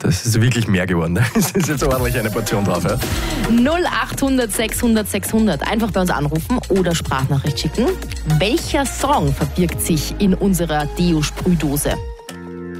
Das ist wirklich mehr geworden. Das ist jetzt ordentlich eine Portion drauf. Ja? 0800 600 600. Einfach bei uns anrufen oder Sprachnachricht schicken. Welcher Song verbirgt sich in unserer Deo-Sprühdose?